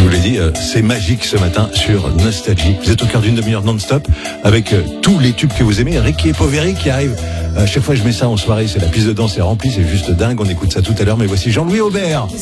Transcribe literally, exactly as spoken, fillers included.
vous l'ai dit, euh, c'est magique ce matin sur Nostalgie. Vous êtes au cœur d'une demi-heure non-stop avec euh, tous les tubes que vous aimez. Ricky et Poveri qui arrivent. À chaque fois que je mets ça en soirée, c'est la piste de danse est remplie, c'est juste dingue. On écoute ça tout à l'heure, mais voici Jean-Louis Aubert.